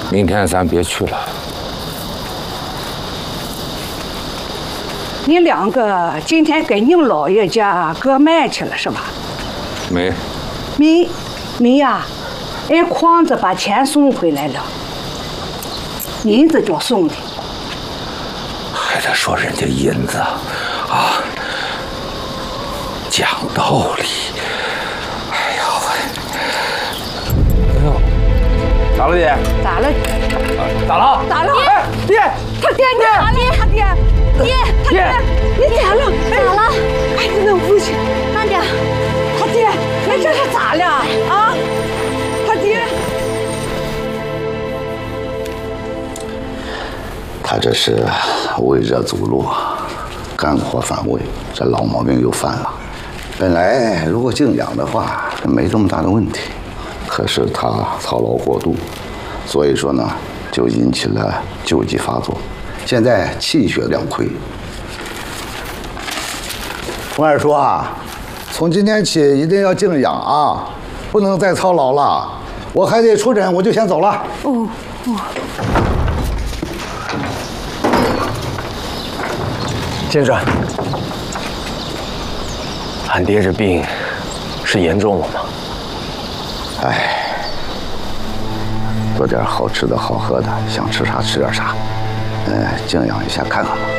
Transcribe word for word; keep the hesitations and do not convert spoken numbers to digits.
明天咱别去了。 你两个今天跟您姥爷家割麦去了是吧？ 没。 没，没呀。人狂子把钱送回来了，银子就送的。 还得说人家银子啊，讲道理。哎呦喂！哎呦，咋了爹？ 咋了？ 咋了？ 咋了？ 哎，爹， 他爹爹，他爹，爹，他爹，你咋了？ 咋了？ 赶紧弄回去， 慢点。 他爹，你这是咋了啊？他爹， 他这是为热阻路，肝火反胃，这老毛病又犯了。本来如果静养的话，没这么大的问题，可是他操劳过度，所以说呢，就引起了旧疾发作，现在气血两亏。冯二叔啊，从今天起一定要静养啊，不能再操劳了。我还得出诊，我就先走了。 哦哦。 先生，俺爹这病是严重了吗？ 哎，做点好吃的好喝的，想吃啥吃点啥，嗯，静养一下看看吧。